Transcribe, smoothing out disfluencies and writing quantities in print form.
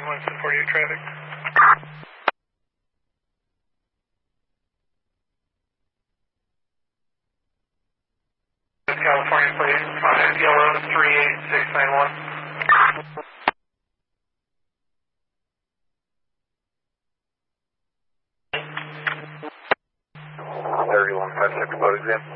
148 traffic. California plate, yellow 38691. 3156 boat exam.